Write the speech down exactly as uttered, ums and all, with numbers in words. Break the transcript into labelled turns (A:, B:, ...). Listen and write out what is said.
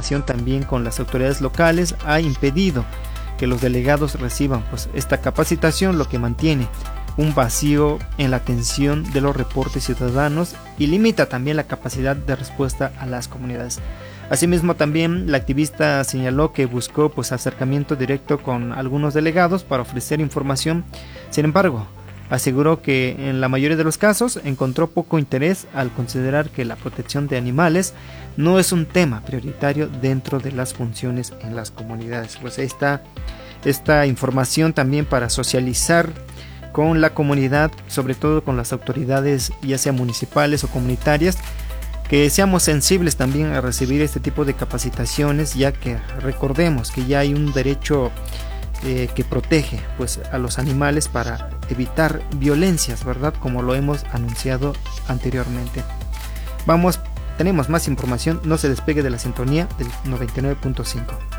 A: información también con las autoridades locales ha impedido que los delegados reciban pues esta capacitación, lo que mantiene un vacío en la atención de los reportes ciudadanos y limita también la capacidad de respuesta a las comunidades. Asimismo, también la activista señaló que buscó pues acercamiento directo con algunos delegados para ofrecer información. Sin embargo, aseguró que en la mayoría de los casos encontró poco interés al considerar que la protección de animales no es un tema prioritario dentro de las funciones en las comunidades. Pues ahí está esta información también para socializar con la comunidad, sobre todo con las autoridades ya sea municipales o comunitarias, que seamos sensibles también a recibir este tipo de capacitaciones, ya que recordemos que ya hay un derecho eh, que protege pues a los animales para evitar violencias, ¿verdad? Como lo hemos anunciado anteriormente. Vamos, tenemos más información, no se despegue de la sintonía del noventa y nueve punto cinco.